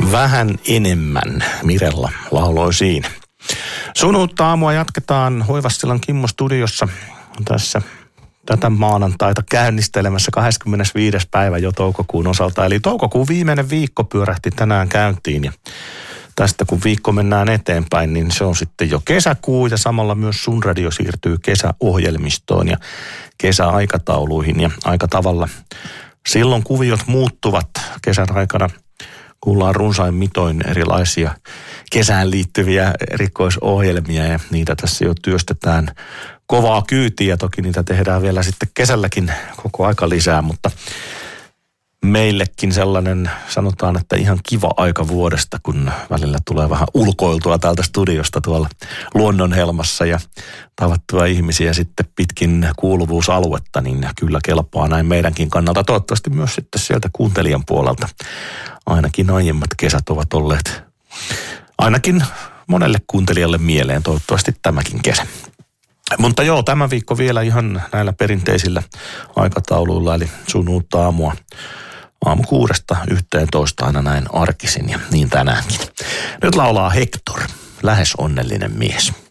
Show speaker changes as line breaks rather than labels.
Vähän enemmän, Mirella lauloi siinä. Sunnuntai aamua jatketaan Hoivastilan Kimmo studiossa tässä tätä maanantaita käynnistelemässä 25. päivä jo toukokuun osalta. Eli toukokuun viimeinen viikko pyörähti tänään käyntiin ja tästä kun viikko mennään eteenpäin, niin se on sitten jo kesäkuu ja samalla myös Sun Radio siirtyy kesäohjelmistoon ja kesäaikatauluihin ja aika tavalla. Silloin kuviot muuttuvat kesän aikana. Kuullaan runsain mitoin erilaisia kesään liittyviä erikoisohjelmia ja niitä tässä jo työstetään kovaa kyytiä. Toki niitä tehdään vielä sitten kesälläkin koko aika lisää, mutta meillekin sellainen, sanotaan, että ihan kiva aika vuodesta, kun välillä tulee vähän ulkoiltua täältä studiosta tuolla luonnonhelmassa ja tavattua ihmisiä sitten pitkin kuuluvuusaluetta, niin kyllä kelpaa näin meidänkin kannalta. Toivottavasti myös sitten sieltä kuuntelijan puolelta. Ainakin aiemmat kesät ovat olleet ainakin monelle kuuntelijalle mieleen, toivottavasti tämäkin kesä. Mutta joo, tämä viikko vielä ihan näillä perinteisillä aikatauluilla, eli sunnuntai aamua. Aamu 6–11 aina näin arkisin ja niin tänäänkin. Nyt laulaa Hector, lähes onnellinen mies.